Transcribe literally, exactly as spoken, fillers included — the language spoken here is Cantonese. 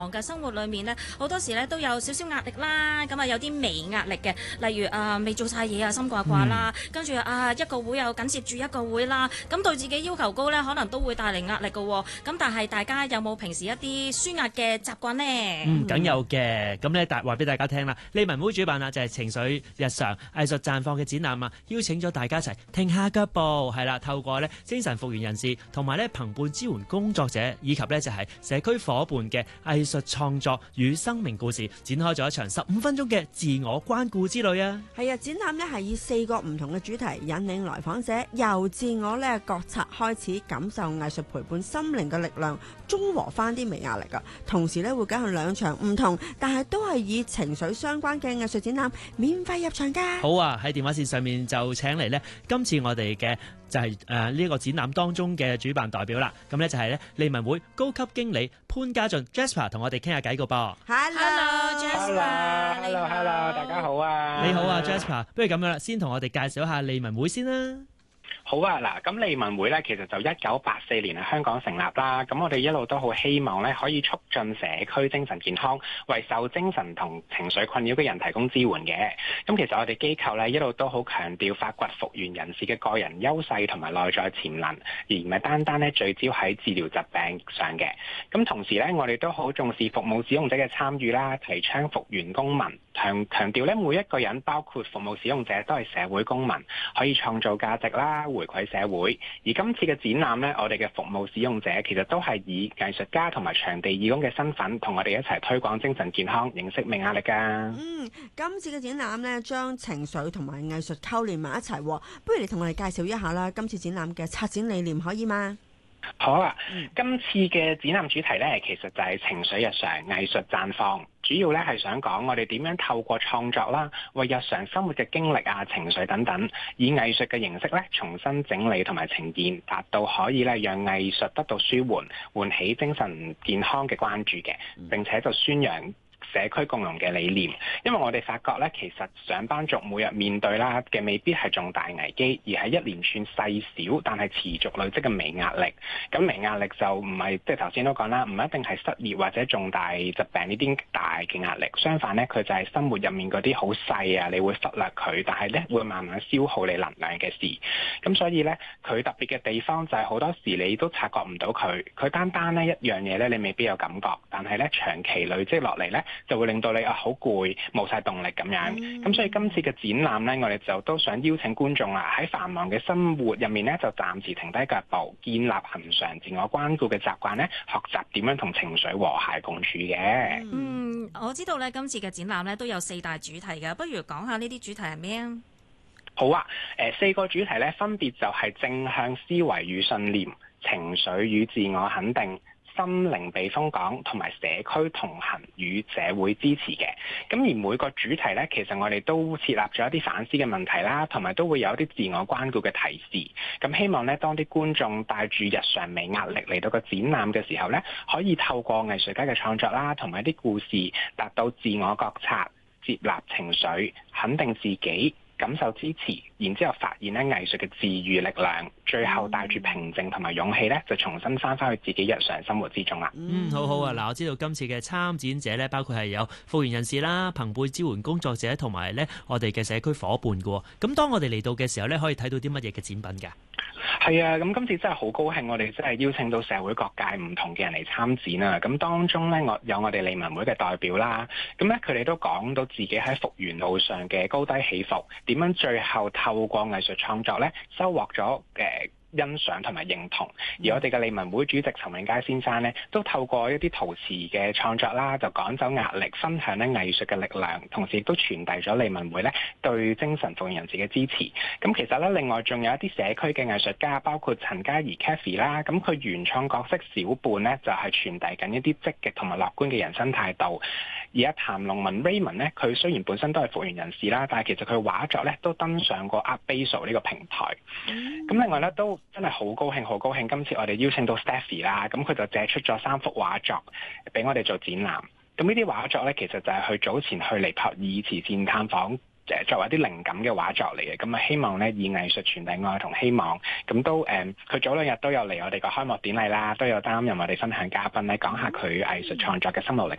嘅生活裏面咧，好多時咧都有少少壓力啦，咁啊有啲微壓力嘅，例如啊、呃、未做晒嘢啊，心掛掛啦，嗯、跟住啊一個會又緊接住一個會啦，咁對自己要求高咧，可能都會帶嚟壓力嘅喎。咁但係大家有冇平時一啲舒壓嘅習慣呢？ 嗯，梗有嘅。咁咧，大話俾大家聽啦，利民會主辦啊，就係情緒日常藝術綻放嘅展覽啊，邀請咗大家一齊停下腳步，係啦，透過咧精神復原人士同埋咧朋輩支援工作者，以及咧就係社區夥伴嘅藝術創作與生命故事，展開咗一場十五分鐘嘅自我關顧之旅啊！ 係啊，展覽咧係以四個唔同嘅主題引領來訪者由自我咧覺察開始，感受藝術陪伴心靈嘅力量，中和翻啲微壓力噶。同時咧會舉行兩場唔同，但係都係以情緒相關嘅藝術展覽，免費入場噶。 好啊，喺電話線上面就請嚟呢今次我哋嘅就係誒呢個展覽當中嘅主辦代表啦。咁呢就係咧利民會高級經理潘家俊 Jasper 同我哋傾下偈個噃。 Hello，Jasper，Hello，Hello， 大家好啊！ 你好啊 Jasper，不如咁樣啦，先同我哋介紹一下利民會先啦。 好啊，嗱，咁利民會咧，其實就一九八四年喺香港成立啦。咁我哋一路都好希望咧，可以促進社區精神健康，為受精神同情緒困擾嘅人提供支援嘅。咁其實我哋機構咧一路都好強調發掘復原人士嘅個人優勢同埋內在潛能，而唔係單單咧聚焦喺治療疾病上嘅。咁同時咧，我哋都好重視服務使用者嘅參與啦，提倡復原公民，強強調咧每一個人，包括服務使用者，都係社會公民，可以創造價值啦，回饋社會。而今次嘅展覽呢，我哋嘅服務使用者其實都係以藝術家同埋場地義工嘅身份，同我哋一齊推廣精神健康，認識微壓力㗎。 嗯，今次嘅展覽呢，將情緒同埋藝術扣連埋一齊，不如你同我哋介紹一下啦。今次展覽嘅策展理念可以嗎？ 好啊，嗯、今次嘅展覽主題呢，其實就係情緒日常藝術綻放。主要咧係想講我哋點樣透過創作啦，為日常生活嘅經歷啊、情緒等等，以藝術嘅形式咧重新整理同埋呈現，達到可以咧讓藝術得到舒緩，喚起精神健康嘅關注嘅，並且就宣揚社區共融嘅理念。因為我哋發覺咧，其實上班族每日面對啦嘅未必係重大危機，而係一連串細小但係持續累積嘅微壓力。咁微壓力就唔係即係頭先都講啦，唔一定係失業或者重大疾病呢啲大嘅壓力。相反咧，佢就係生活入面嗰啲好細啊，你會忽略佢，但係咧會慢慢消耗你能量嘅事。咁所以咧，佢特別嘅地方就係好多時你都察覺唔到佢，佢單單咧一樣嘢咧，你未必有感覺，但係咧長期累積落嚟咧，就會令到你啊好攰，冇晒動力咁樣。咁、嗯、所以今次嘅展覽呢，我哋就都想邀請觀眾啊，喺繁忙嘅生活入面呢，就暫時停低腳步，建立恆常自我關顧嘅習慣呢，學習點樣同情緒和諧共處嘅。 嗯，我知道咧，今次嘅展覽咧都有四大主題嘅，不如講下呢啲主題係咩啊？ 好啊，誒、呃、四個主題呢，分別就係正向思維與信念、情緒與自我肯定、心靈避風港同埋社區同行與社會支持嘅。咁而每個主題呢，其實我哋都設立咗一啲反思嘅問題啦，同埋都會有一啲自我關顧嘅提示。咁希望呢，當啲觀眾帶住日常微壓力嚟到個展覽嘅時候呢，可以透過藝術家嘅創作啦，同埋啲故事，達到自我覺察、接納情緒、肯定自己、感受支持，然之後發現咧藝術嘅治癒力量，最後帶住平靜同埋勇氣咧，就重新翻返去自己日常生活之中啦。 嗯，好好啊！嗱，我知道今次嘅參展者咧，包括係有復原人士啦、朋輩支援工作者同埋咧我哋嘅社區伙伴嘅。咁當我哋嚟到嘅時候咧，可以睇到啲乜嘢嘅展品㗎？ 係啊，咁今次真係好高興，我哋真係邀請到社會各界唔同嘅人嚟參展啊！咁當中咧，我有我哋利民會嘅代表啦，咁咧佢哋都講到自己喺復原路上嘅高低起伏，點樣最後透過藝術創作咧，收穫咗嘅欣賞同埋認同。而我哋嘅利民會主席陳永佳先生呢，都透過一啲陶瓷嘅創作啦，就趕走壓力，分享咧藝術嘅力量，同時亦都傳遞咗利民會咧對精神復原人士嘅支持。咁其實咧，另外仲有一啲社區嘅藝術家，包括陳嘉怡 Kathy 啦，咁佢原創角色小伴呢，就係傳遞緊一啲積極同埋樂觀嘅人生態度。而阿譚龍文 Raymond 呢，佢雖然本身都係復原人士啦，但係其實佢畫作咧都登上過 Art Basel 呢個平台。咁另外咧都真係好高興，好高興！今次我哋邀請到 Stephy 啦，咁佢就借出咗三幅畫作俾我哋做展覽。咁呢啲畫作咧，其實就係佢早前去尼泊爾慈善探訪誒作為一啲靈感嘅畫作嚟嘅，咁啊希望咧以藝術傳遞愛同希望，咁都誒佢、呃、早兩日都有嚟我哋個開幕典禮啦，都有擔任我哋分享嘉賓咧講下佢藝術創作嘅心路歷